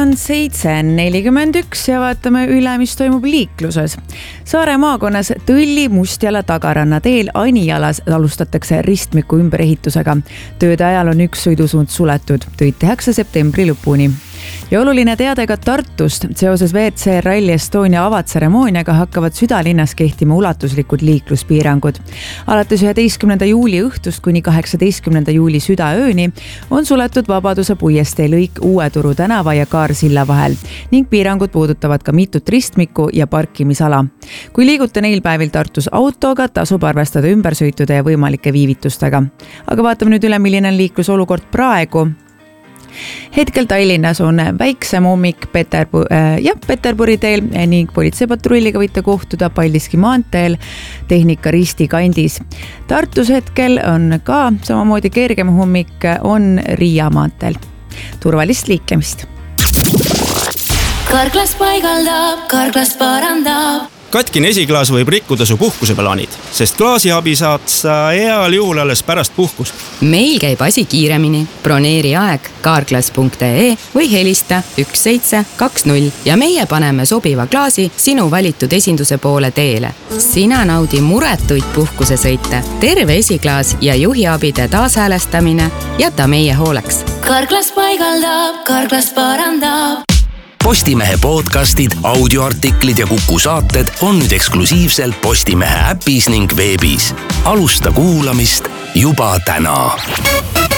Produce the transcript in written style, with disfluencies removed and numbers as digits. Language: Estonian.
on 7:41 ja vaatame üle, mis toimub liikluses. Saare maakonnas Tõlli-Mustjala tagaranna teel Anijalas alustatakse ristmiku ümberehitusega. Tööde ajal on üks sõidusuund suletud. Töid tehakse septembri lõpuni. Ja oluline teade ka Tartust. Seoses WRC Rally Estonia avatseremooniaga hakkavad südalinnas kehtima ulatuslikud liikluspiirangud. Alates 11. juuli õhtust kuni 18. juuli südaööni on suletud Vabaduse puiestee lõik Uue Turu tänava ja Kaarsilla vahel ning piirangud puudutavad ka mitut ristmikku ja parkimisala. Kui liigute neil päevil Tartus autoga, tasub arvestada ümbersõitude ja võimalike viivitustega. Aga vaatame nüüd üle, milline on liiklusolukord praegu. Hetkel Tallinnas on väiksem hommik Peterburi teel ning politseipatrulliga võite kohtuda Paldiski maanteel Tehnika Risti kandis. Tartus hetkel on ka samamoodi kergem hommik on Riia maanteel. Turvalist liiklemist. Karklas paigaldab, Karklas parandab. Katkine esiklaas võib rikkuda su puhkuseplaanid, sest klaasiabi saad sa heal juhul alles pärast puhkust. Meil käib asi kiiremini. Broneeri aeg karklas.ee või helista 1720 ja meie paneme sobiva klaasi sinu valitud esinduse poole teele. Sina naudi muretuid puhkusesõite, terve esiklaas ja juhiabide taashäälestamine jäta meie hooleks. Karklas paigaldab, Karklas parandab. Postimehe podcastid, audioartiklid ja Kuku saated on nüüd eksklusiivselt Postimehe äpis ning veebis. Alusta kuulamist juba täna.